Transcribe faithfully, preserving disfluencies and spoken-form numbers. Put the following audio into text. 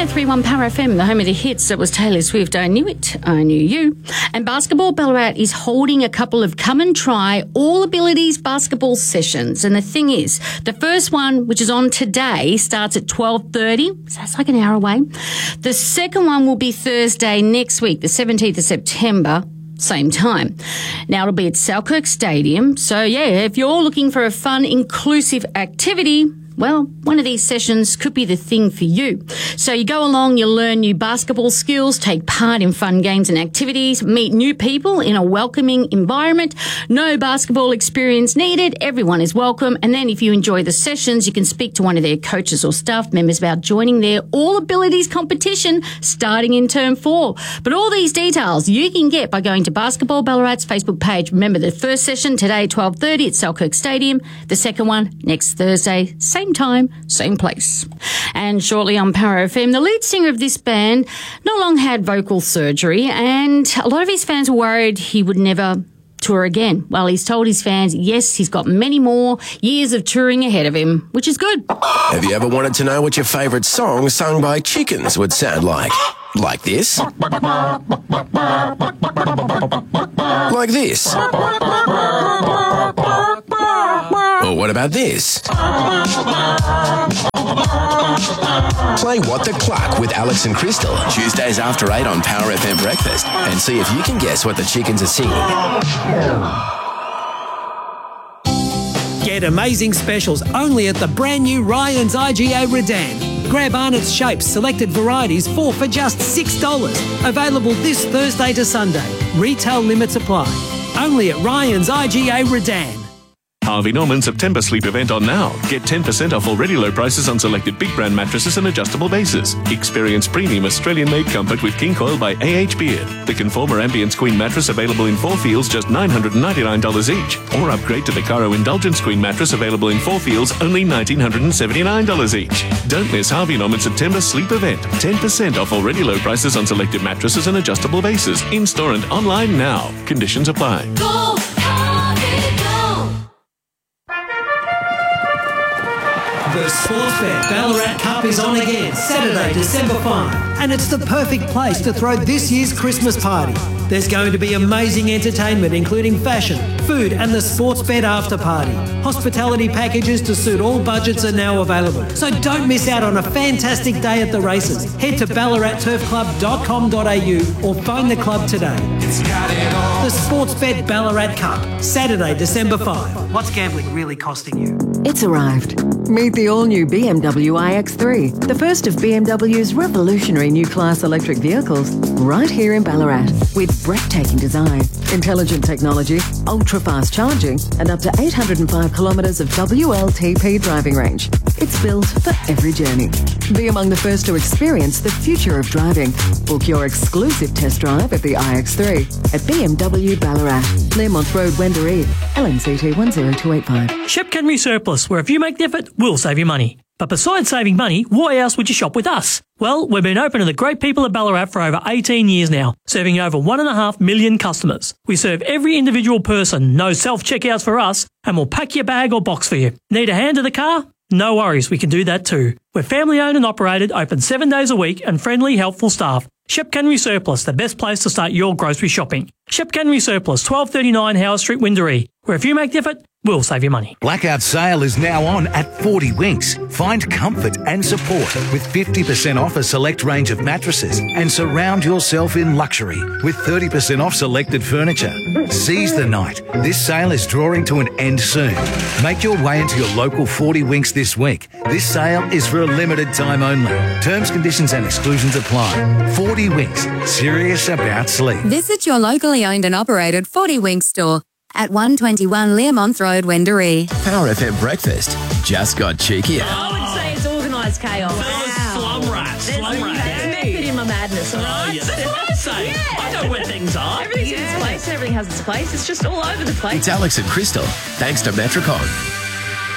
oh three one Power F M, the home of the hits. That was Taylor Swift, I Knew It, I Knew You. And Basketball Ballarat is holding a couple of come and try all abilities basketball sessions. And the thing is, the first one, which is on today, starts at twelve thirty. So that's like an hour away. The second one will be Thursday next week, the seventeenth of September. Same time. Now it'll be at Selkirk Stadium. So yeah, if you're looking for a fun, inclusive activity, well, one of these sessions could be the thing for you. So you go along, you learn new basketball skills, take part in fun games and activities, meet new people in a welcoming environment. No basketball experience needed. Everyone is welcome. And then if you enjoy the sessions, you can speak to one of their coaches or staff members about joining their All Abilities competition starting in term four. But all these details you can get by going to Basketball Ballarat's Facebook page. Remember, the first session today, twelve thirty at Selkirk Stadium. The second one next Thursday, same time, same place. And shortly on Power F M, the lead singer of this band not long had vocal surgery, and a lot of his fans were worried he would never tour again. Well, he's told his fans, yes, he's got many more years of touring ahead of him, which is good. Have you ever wanted to know what your favourite song sung by chickens would sound like? Like this? Like this? Or what about this? Play What the Cluck with Alex and Crystal, Tuesdays after eight on Power F M Breakfast, and see if you can guess what the chickens are singing. Get amazing specials only at the brand new Ryan's I G A Redan. Grab Arnott's Shapes selected varieties, four for just six dollars. Available this Thursday to Sunday. Retail limits apply. Only at Ryan's I G A Redan. Harvey Norman September sleep event on now. Get ten percent off already low prices on selected big brand mattresses and adjustable bases. Experience premium Australian-made comfort with King Coil by A H Beard. The Conformer Ambience Queen mattress available in four feels, just nine hundred ninety-nine dollars each. Or upgrade to the Caro Indulgence Queen mattress available in four feels, only one thousand nine hundred seventy-nine dollars each. Don't miss Harvey Norman September sleep event. ten percent off already low prices on selected mattresses and adjustable bases. In-store and online now. Conditions apply. Go, Harvey, go! The Sportsbet Ballarat Cup is on again, Saturday, December fifth, and it's the perfect place to throw this year's Christmas party. There's going to be amazing entertainment, including fashion, food, and the Sportsbet after party. Hospitality packages to suit all budgets are now available, so don't miss out on a fantastic day at the races. Head to ballarat turf club dot com dot a u or phone the club today. The Sportsbet Ballarat Cup, Saturday, December fifth. What's gambling really costing you? It's arrived. Meet the all-new B M W i X three, the first of B M W's revolutionary new class electric vehicles, right here in Ballarat. With breathtaking design, intelligent technology, ultra-fast charging, and up to eight hundred five kilometres of W L T P driving range. It's built for every journey. Be among the first to experience the future of driving. Book your exclusive test drive at the i X three at B M W Ballarat, Learmonth Road, Wendouree, L N C T one zero two eight five. Shep Kenry Surplus, where if you make the effort, we'll save you money. But besides saving money, why else would you shop with us? Well, we've been open to the great people of Ballarat for over eighteen years now, serving over one and a half million customers. We serve every individual person, no self-checkouts for us, and we'll pack your bag or box for you. Need a hand to the car? No worries, we can do that too. We're family owned and operated, open seven days a week, and friendly, helpful staff. Shep Kenry Surplus, the best place to start your grocery shopping. Shep Kenry Surplus, twelve thirty-nine Howard Street, Wendouree, where if you make the effort, we'll save you money. Blackout sale is now on at forty Winks. Find comfort and support with fifty percent off a select range of mattresses and surround yourself in luxury with thirty percent off selected furniture. Seize the night. This sale is drawing to an end soon. Make your way into your local forty Winks this week. This sale is for a limited time only. Terms, conditions and exclusions apply. forty Winks. Serious about sleep. Visit your locally owned and operated forty Winks store at one twenty-one Learmonth Road, Wendouree. Power F M Breakfast just got cheekier. I would say it's organised chaos. Slum rat, slum There's rat. a method in my madness, all Oh, right? yeah, that's what I say. Yeah. I know where things are. Everything's in its place. Everything has its place. It's just all over the place. It's Alex and Crystal, thanks to Metricon.